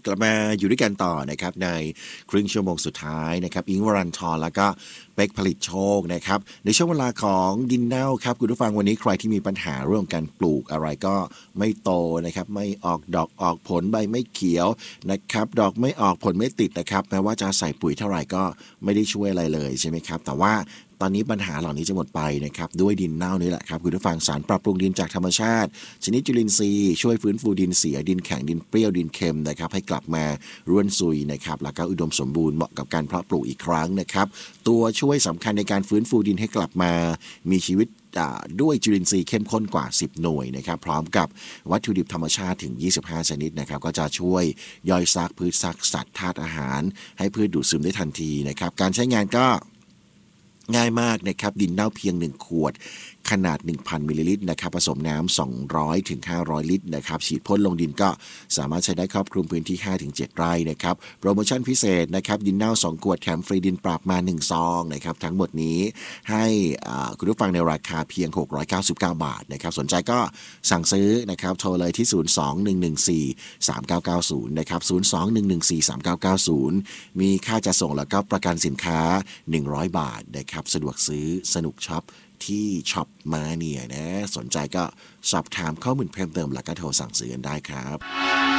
กลับมาอยู่ด้วยกันต่อนะครับในครึ่งชั่วโมงสุดท้ายนะครับอิงค์วรันธรแล้วก็เป๊กผลิตโชคนะครับในช่วงเวลาของดินเน่าครับคุณผู้ฟังวันนี้ใครที่มีปัญหาเรื่องการปลูกอะไรก็ไม่โตนะครับไม่ออกดอกออกผลใบไม่เขียวนะครับดอกไม่ออกผลไม่ติดนะครับแม้ว่าจะใส่ปุ๋ยเท่าไหร่ก็ไม่ได้ช่วยอะไรเลยใช่ไหมครับแต่ว่าตอนนี้ปัญหาเหล่านี้จะหมดไปนะครับด้วยดินเน่านี่แหละครับคุณผู้ฟังสารปรับปรุงดินจากธรรมชาติชนิดจุลินทรีย์ช่วยฟื้นฟูดินเสียดินแข็งดินเปรี้ยวดินเค็มนะครับให้กลับมาร่วนซุยนะครับแล้วก็อุดมสมบูรณ์เหมาะกับการเพาะปลูกอีกครั้งนะครับตัวช่วยสำคัญในการฟื้นฟูดินให้กลับมามีชีวิตด้วยจุลินทรีย์เข้มข้นกว่า10หน่วยนะครับพร้อมกับวัตถุดิบธรรมชาติถึง25ชนิดนะครับก็จะช่วยย่อยซักพืชซักสัตว์ธาตุอาหารให้พืชดูดซึมได้ทันทีนะครับการใช้งานก็ง่ายมากนะครับดินเน่าเพียง1ขวดขนาด 1,000 มิลลิลิตรนะครับผสมน้ำ200ถึง500ลิตรนะครับฉีดพ่นลงดินก็สามารถใช้ได้ครอบคลุมพื้นที่ 5-7 ไร่นะครับโปรโมชั่นพิเศษนะครับดินเน่า2ขวดแถมฟรีดินปรับมา1ซองนะครับทั้งหมดนี้ให้คุณผู้ฟังในราคาเพียง699บาทนะครับสนใจก็สั่งซื้อนะครับโทรเลยที่02-114-3990นะครับ02-114-3990มีค่าจัดส่งแล้วก็ประกันสินค้า100บาทนะครับสะดวกซื้อสนุกช็อปที่ช็อปมาเนี่ยนะสนใจก็สอบถามข้อมูลเพิ่มเติมแล้วก็โทรสั่งซื้อกันได้ครับ